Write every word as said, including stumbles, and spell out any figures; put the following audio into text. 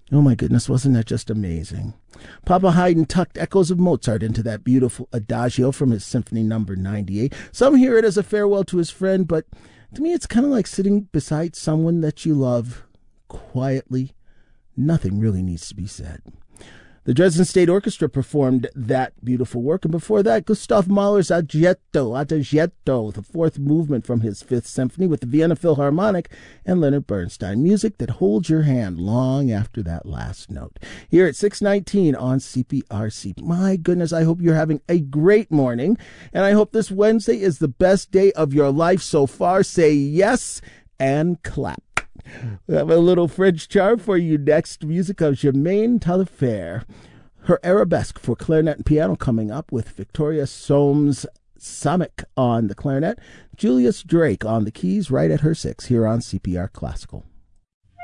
Oh my goodness, wasn't that just amazing? Papa Haydn tucked echoes of Mozart into that beautiful adagio from his Symphony Number ninety-eight. Some hear it as a farewell to his friend, but to me it's kind of like sitting beside someone that you love quietly. Nothing really needs to be said. The Dresden State Orchestra performed that beautiful work, and before that, Gustav Mahler's Adagietto, Adagietto, the fourth movement from his Fifth Symphony with the Vienna Philharmonic and Leonard Bernstein. Music that holds your hand long after that last note. Here at six nineteen on C P R C. My goodness, I hope you're having a great morning, and I hope this Wednesday is the best day of your life so far. Say yes and clap. We have a little French charm for you next. Music of Germaine Taillefer. Her arabesque for clarinet and piano coming up with Victoria Soames Samick on the clarinet, Julius Drake on the keys right at her six here on C P R Classical.